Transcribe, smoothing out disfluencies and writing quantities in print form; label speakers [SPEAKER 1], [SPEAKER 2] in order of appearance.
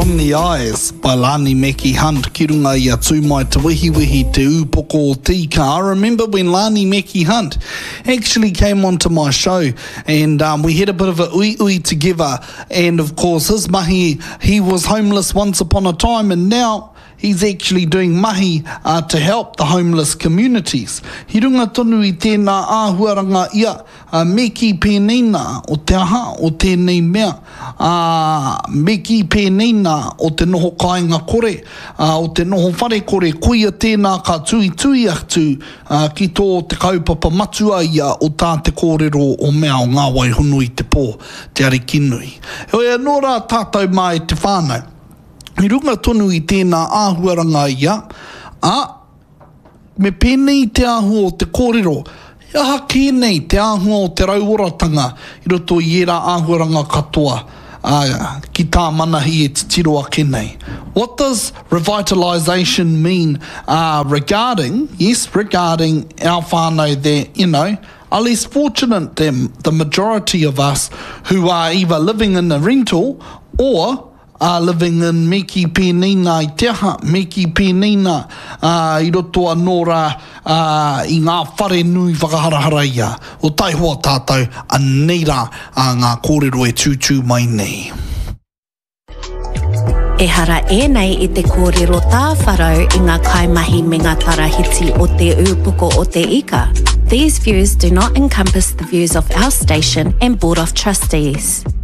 [SPEAKER 1] In the Eyes by Lani Meki Hunt, ki runga i a tūmai te wihi te upoko o tika. I remember when Lani Meki Hunt actually came onto my show, and we had a bit of a ui together, and of course his mahi, he was homeless once upon a time, and now he's actually doing mahi to help the homeless communities. Hi runga tonu i tēnā āhuaranga ia, meki pēnei o te aha o tēnei mea, meki pēnei o te noho kāinga kore, o te noho whare kore, kuia tēnā ka tui atu ki tō te kaupapa matua ia o tā te kōrero o mea o ngā waihunu i te pō, te arikinui. Hoi anō rā tātou mai te whānau. I runga tonu i tēnā āhuaranga ia, me pēnei te āhua o te kōrero, aha kēnei te āhua o te rauoratanga i roto i era āhuaranga katoa ki tā manahi e te tiroa kenei. What does revitalisation mean regarding our whānau that, are less fortunate than the majority of us who are either living in a rental or are living in meki pēnei i te aha, meki pēnei i roto anō rā i ngā whare nui whakaharahara ia. O tai hoa tātou, a nei rā ngā kōrero e tūtū mai nei.
[SPEAKER 2] E hara ēnei i te kōrero tā wharau i ngā kaimahi me ngā tarahiti o te upoko o te ika. These views do not encompass the views of our station and Board of Trustees.